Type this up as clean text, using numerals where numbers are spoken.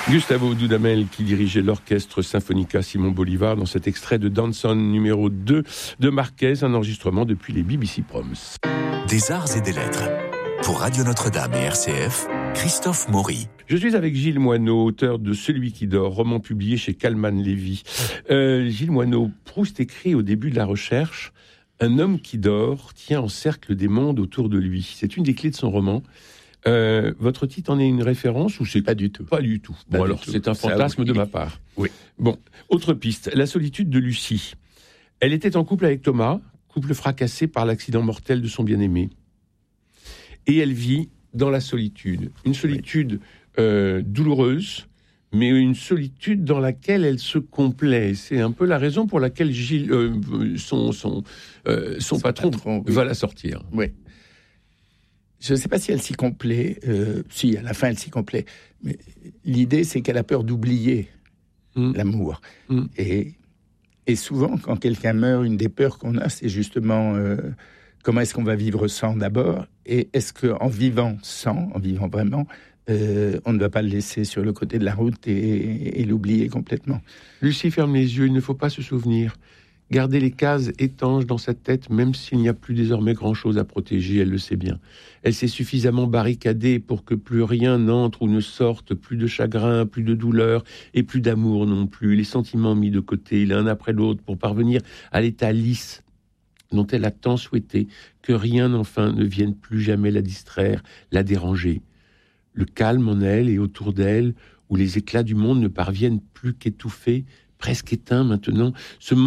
Gustavo Dudamel qui dirigeait l'orchestre Sinfonica Simon Bolivar dans cet extrait de Danson numéro 2 de Marquez, un enregistrement depuis les BBC Proms. Des arts et des lettres. Pour Radio Notre-Dame et RCF, Christophe Maury. Je suis avec Gilles Moineau, auteur de Celui qui dort, roman publié chez Calman Lévy. Gilles Moineau, Proust écrit au début de la recherche: un homme qui dort tient en cercle des mondes autour de lui. C'est une des clés de son roman. Votre titre en est une référence ou c'est pas du tout? Pas du tout. Bon, pas alors du tout. C'est un fantasme de ma part. Oui. Bon, autre piste, la solitude de Lucie. Elle était en couple avec Thomas, couple fracassé par l'accident mortel de son bien-aimé. Et elle vit dans la solitude. Une solitude douloureuse, mais une solitude dans laquelle elle se complaît. C'est un peu la raison pour laquelle Gilles, son patron oui. va la sortir. Oui. Je ne sais pas si elle s'y complaît. Si, à la fin, elle s'y complaît. Mais l'idée, c'est qu'elle a peur d'oublier l'amour. Et souvent, quand quelqu'un meurt, une des peurs qu'on a, c'est justement comment est-ce qu'on va vivre sans d'abord, et est-ce qu'en vivant sans, en vivant vraiment, on ne doit pas le laisser sur le côté de la route et l'oublier complètement. Lucie ferme les yeux, il ne faut pas se souvenir. Garder les cases étanches dans sa tête, même s'il n'y a plus désormais grand-chose à protéger, elle le sait bien. Elle s'est suffisamment barricadée pour que plus rien n'entre ou ne sorte, plus de chagrin, plus de douleur et plus d'amour non plus. Les sentiments mis de côté l'un après l'autre pour parvenir à l'état lisse dont elle a tant souhaité que rien enfin ne vienne plus jamais la distraire, la déranger. Le calme en elle et autour d'elle, où les éclats du monde ne parviennent plus qu'étouffés, presque éteints maintenant, ce